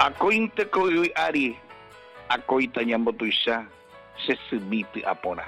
Acointe coi ari, acoita ñambotuisa, se subite apora.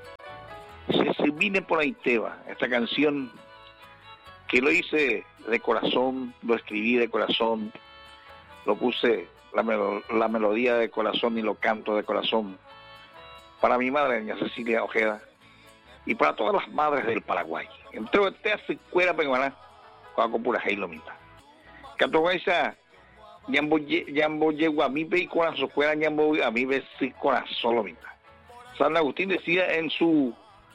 Se subine por Aiteba, esta canción que lo hice de corazón, lo escribí de corazón, lo puse la melodía de corazón y lo canto de corazón para mi madre, doña Cecilia Ojeda, y para todas las madres del Paraguay. Entre ustedes se cuera penguana, con pura heilomita. Canto esa Ñambo llegó a mi ve y corazón fuera ñambo a mi ve sí corazón lomita. San Agustín decía en su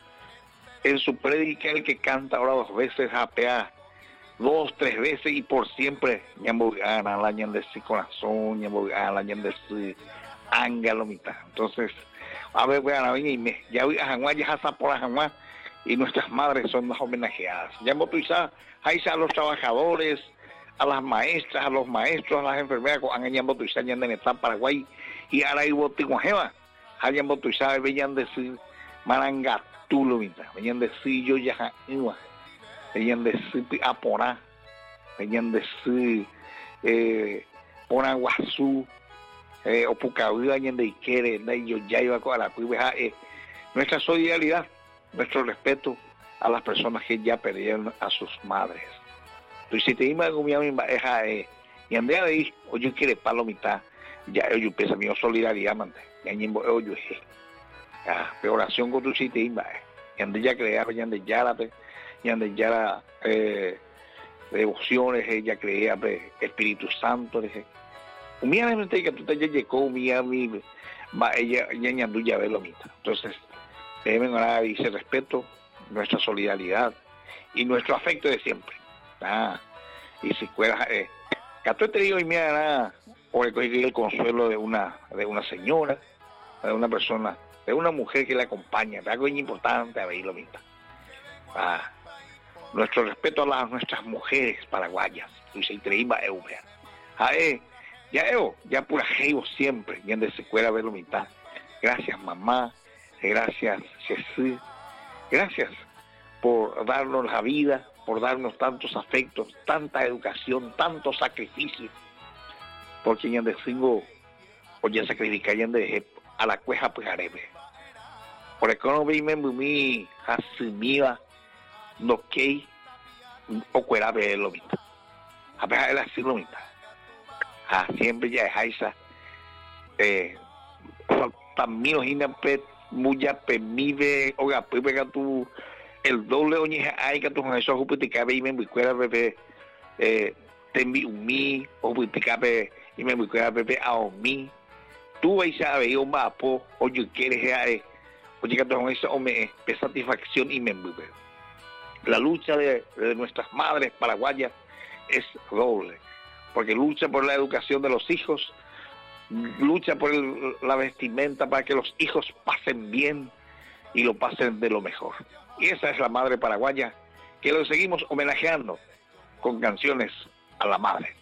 prédica, el que canta ahora 2 veces, japea 2, 3 veces y por siempre ñambo gana la ñan de sí corazón, ñambo gana la ñan de sí anga lomita. Entonces, a ver, voy a venir y me ya voy a Janguá, ya hasta por Janguá, y nuestras madres son las homenajeadas. Ñambo tuisa, ahí a los trabajadores, a las maestras, a los maestros, a las enfermeras, con Ñambo tuisa, ñan de Netán, Paraguay, y ahora hay boticuajeva, Ñambo tuisa, venían decir marangatulo, venían decir yo ya iba, venían decir aporá, venían decir ponaguazú, o pucahuiba, venían de Iquere, de yo ya iba con la cuiveja, nuestra solidaridad, nuestro respeto a las personas que ya perdieron a sus madres. Entonces, si te iba a comer mi pareja, y andé a ir, o yo quiere palomita, ya yo pienso mi solidaridad, mante, ya ñembo yo oración con tu sitio, y andé ya creía, y andé ya la devociones, ya creía, Espíritu Santo, dije, humildemente que tú te llegó, ella ñandu ya ve lomita. Entonces, deben ahora dice respeto, nuestra solidaridad y nuestro afecto de siempre. Y si fuera Cato te digo y mira por el consuelo de una señora, de una persona, de una mujer que le acompaña, algo importante a ver lo mismo. Nuestro respeto a nuestras mujeres paraguayas, y se increíble ya pura geo siempre, y en se fuera ver lo mitad. Gracias mamá, gracias Jesús, gracias por darnos la vida, por darnos tantos afectos, tanta educación, tantos sacrificios, porque ya decimos, o ya sacrificarían de a la cueja pues arebe. Por eso no vime muy asumida, no que o cuera ver lo mismo. A ver, así lo mismo. Siempre ya es esa. También los inapet, muya pemive, oiga, pues pega tu el doble oñe hay que tu con eso jupitica y me buicuera bebé tembi umi o buitica be y me buicuera bebé a omi tú vais a ver un mapo o yo quieres oye que con eso me satisfacción y me buicuera. La lucha de nuestras madres paraguayas es doble, porque lucha por la educación de los hijos, lucha por la vestimenta para que los hijos pasen bien y lo pasen de lo mejor. Y esa es la madre paraguaya que lo seguimos homenajeando con canciones a la madre.